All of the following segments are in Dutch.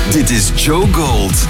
Dit is Joe Gold.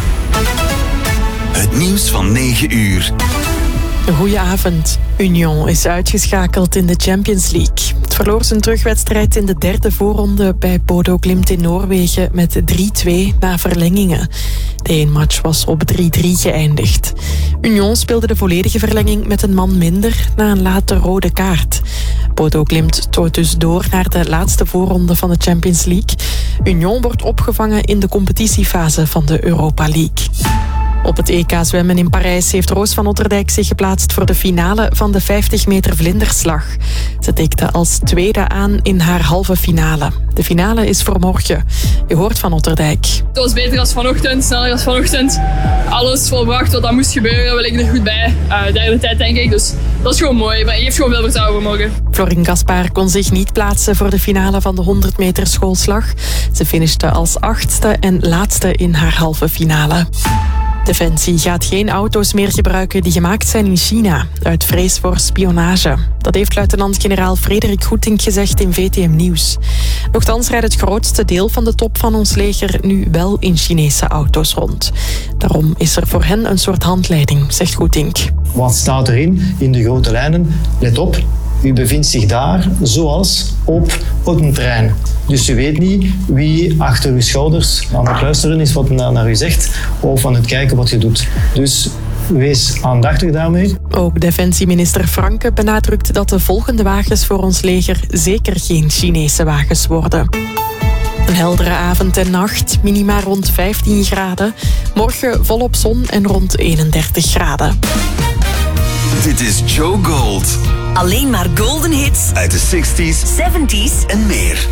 Het nieuws van 9 uur. Goedenavond. Union is uitgeschakeld in de Champions League. Het verloor zijn terugwedstrijd in de derde voorronde bij Bodo Glimt in Noorwegen met 3-2 na verlengingen. De 1-match was op 3-3 geëindigd. Union speelde de volledige verlenging met een man minder na een late rode kaart. Bodo Glimt toert dus door naar de laatste voorronde van de Champions League. Union wordt opgevangen in de competitiefase van de Europa League. Op het EK zwemmen in Parijs heeft Roos van Otterdijk zich geplaatst voor de finale van de 50 meter vlinderslag. Ze tikte als tweede aan in haar halve finale. De finale is voor morgen. Je hoort Van Otterdijk. Het was beter dan vanochtend, sneller dan vanochtend. Alles volbracht wat dat moest gebeuren. We liggen er goed bij. Derde tijd denk ik, dus dat is gewoon mooi. Maar je heeft gewoon veel vertrouwen voor morgen. Florin Gaspar kon zich niet plaatsen voor de finale van de 100 meter schoolslag. Ze finishte als 8e en laatste in haar halve finale. Defensie gaat geen auto's meer gebruiken die gemaakt zijn in China, uit vrees voor spionage. Dat heeft luitenant-generaal Frederik Goetink gezegd in VTM Nieuws. Nochtans rijdt het grootste deel van de top van ons leger nu wel in Chinese auto's rond. Daarom is er voor hen een soort handleiding, zegt Goetink. Wat staat erin in de grote lijnen? Let op, u bevindt zich daar zoals op een trein. Dus u weet niet wie achter uw schouders aan het luisteren is wat naar u zegt of aan het kijken wat je doet. Dus wees aandachtig daarmee. Ook defensieminister Franke benadrukt dat de volgende wagens voor ons leger zeker geen Chinese wagens worden. Een heldere avond en nacht, minima rond 15 graden. Morgen volop zon en rond 31 graden. Dit is Joe Gold. Alleen maar golden hits Uit de 60s, 70s en meer.